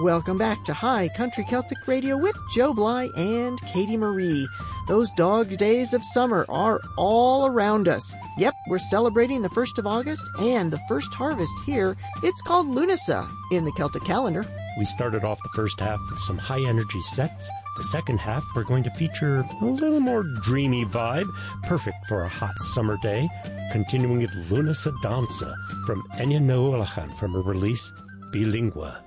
Welcome back to High Country Celtic Radio with Joe Bly and Katie Marie. Those dog days of summer are all around us. Yep, we're celebrating the 1st of August and the first harvest here. It's called Lunasa in the Celtic calendar. We started off the first half with some high-energy sets. The second half, we're going to feature a little more dreamy vibe, perfect for a hot summer day, continuing with Lunasa Dansa from Enya Noolachan from her release Bilingua.